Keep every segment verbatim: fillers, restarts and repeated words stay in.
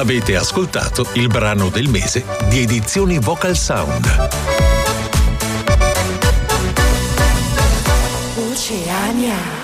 Avete ascoltato il brano del mese di Edizioni Vocal Sound. Oceania.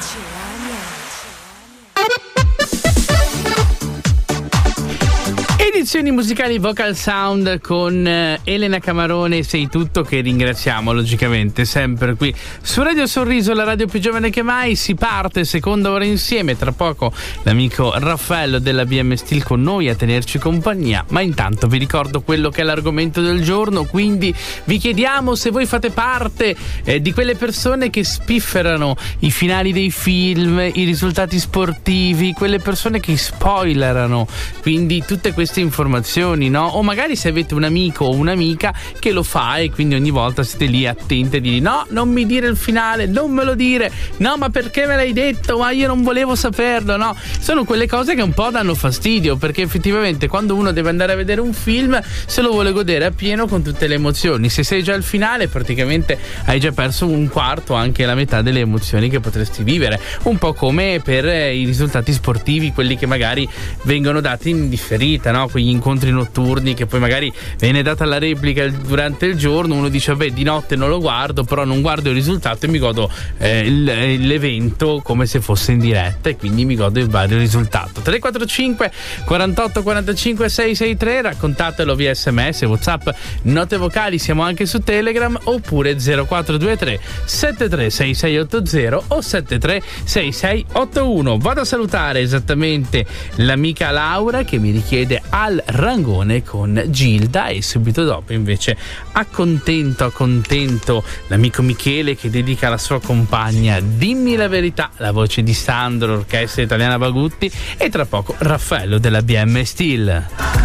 Edizioni musicali Vocal Sound con Elena Camarone, Sei Tutto, che ringraziamo logicamente sempre qui su Radio Sorriso, la radio più giovane che mai. Si parte seconda ora insieme, tra poco l'amico Raffaello della B M Steel con noi a tenerci compagnia, ma intanto vi ricordo quello che è l'argomento del giorno, quindi vi chiediamo se voi fate parte eh, di quelle persone che spifferano i finali dei film, i risultati sportivi, quelle persone che spoilerano, quindi tutte queste informazioni, no? O magari se avete un amico o un'amica che lo fa e quindi ogni volta siete lì attenti e dire no, non mi dire il finale, non me lo dire, no, ma perché me l'hai detto, ma io non volevo saperlo, no? Sono quelle cose che un po' danno fastidio, perché effettivamente quando uno deve andare a vedere un film se lo vuole godere appieno con tutte le emozioni. Se sei già al finale praticamente hai già perso un quarto, anche la metà delle emozioni che potresti vivere, un po' come per i risultati sportivi, quelli che magari vengono dati in differita, no? Quegli incontri notturni che poi magari viene data la replica durante il giorno, uno dice vabbè di notte non lo guardo, però non guardo il risultato e mi godo eh, il, l'evento come se fosse in diretta, e quindi mi godo il vario risultato. Tre quattro cinque quarantotto quarantacinque seicentosessantatré, raccontatelo via sms, whatsapp, note vocali, siamo anche su Telegram, oppure zero quattro due tre sette tre sei sei otto zero o sette tre sei sei otto uno. Vado a salutare esattamente l'amica Laura che mi richiede Al Rangone con Gilda, e subito dopo invece accontento accontento l'amico Michele che dedica alla sua compagna Dimmi la verità, la voce di Sandro, l'orchestra italiana Bagutti, e tra poco Raffaello della B M Steel.